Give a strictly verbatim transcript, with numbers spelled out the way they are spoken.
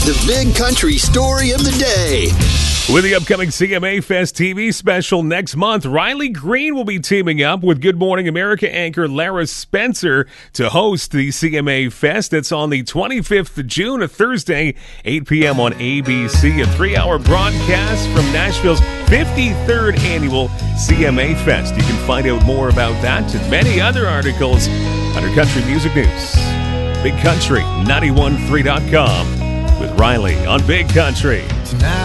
the Big Country story of the day. With the upcoming C M A Fest T V special next month, Riley Green will be teaming up with Good Morning America anchor Lara Spencer to host the C M A Fest. It's on the twenty-fifth of June, a Thursday, eight p.m. on A B C. A three-hour broadcast from Nashville's fifty-third annual C M A Fest. You can find out more about that and many other articles under Country Music News. Big Country, nine one three dot com with Riley on Big Country.